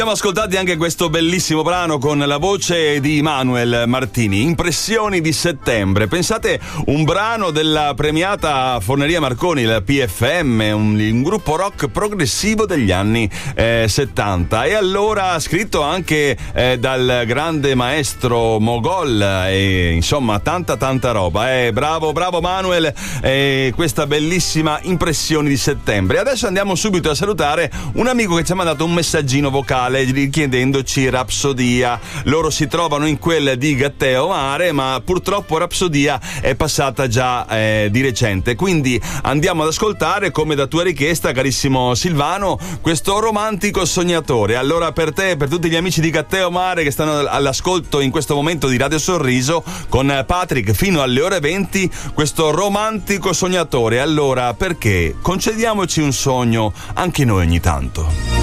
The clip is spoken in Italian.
Abbiamo ascoltato anche questo bellissimo brano con la voce di Manuel Martini, Impressioni di settembre. Pensate, un brano della premiata Forneria Marconi, la PFM, un gruppo rock progressivo degli anni 70. E allora scritto anche dal grande maestro Mogol, e insomma tanta roba. Bravo Manuel, questa bellissima Impressioni di settembre. Adesso andiamo subito a salutare un amico che ci ha mandato un messaggino vocale richiedendoci Rapsodia. Loro si trovano in quel di Gatteo Mare, ma purtroppo Rapsodia è passata già di recente, quindi andiamo ad ascoltare, come da tua richiesta, carissimo Silvano, questo Romantico Sognatore. Allora, per te e per tutti gli amici di Gatteo Mare che stanno all'ascolto in questo momento di Radio Sorriso con Patrick fino alle ore 20, questo Romantico Sognatore. Allora, perché concediamoci un sogno anche noi ogni tanto.